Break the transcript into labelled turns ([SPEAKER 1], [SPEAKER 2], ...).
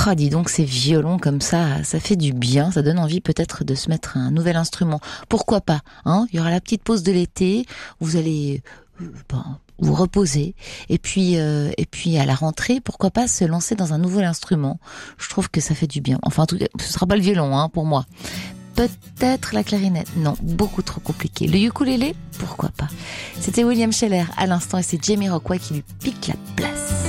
[SPEAKER 1] Ah, dis donc, ces violons comme ça fait du bien. Ça donne envie peut-être de se mettre un nouvel instrument. Pourquoi pas, hein? Il y aura la petite pause de l'été. Vous allez vous reposer. Et puis à la rentrée, pourquoi pas se lancer dans un nouvel instrument? Je trouve que ça fait du bien. Enfin, en tout cas, ce sera pas le violon, hein, pour moi. Peut-être la clarinette. Non, beaucoup trop compliqué. Le ukulélé, pourquoi pas. C'était William Scheller à l'instant et c'est Jamie Rockway qui lui pique la place.